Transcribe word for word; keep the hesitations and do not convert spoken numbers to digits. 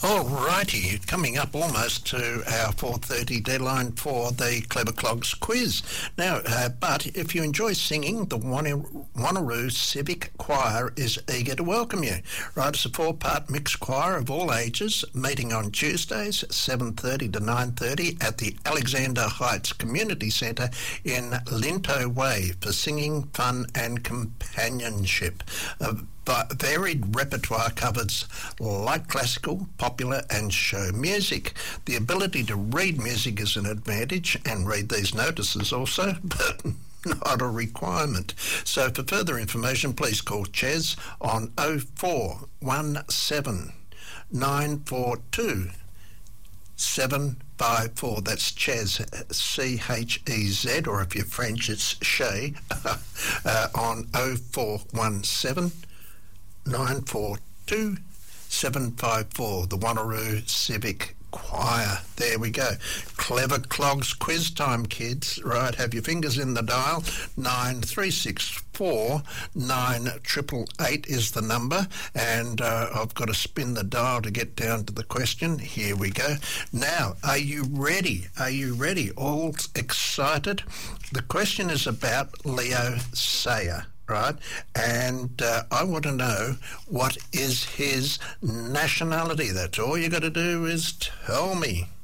All righty, coming up almost to our four thirty deadline for the Clever Clogs quiz. Now, uh, but if you enjoy singing, the Wanneroo, Wanneroo Civic Choir is eager to welcome you. Right, it's a four-part mixed choir of all ages, meeting on Tuesdays, seven thirty to nine thirty at the Alexander Heights Community Centre in Linto Way for singing, fun and companionship. Uh, But varied repertoire covers light classical, popular and show music. The ability to read music is an advantage, and read these notices also, but not a requirement. So for further information, please call Ches on oh four one seven nine four two seven five four. That's Ches, C H E Z, or if you're French, it's Shay, uh, on oh four one seven nine four two seven five four, the Wanneroo Civic Choir. There we go. Clever Clogs quiz time, kids. Right, have your fingers in the dial. nine three six four nine eight eight eight is the number, and uh, I've got to spin the dial to get down to the question. Here we go. Now, are you ready? Are you ready? All excited? The question is about Leo Sayer. Right, and uh, I want to know, what is his nationality? That's all you got to do is tell me.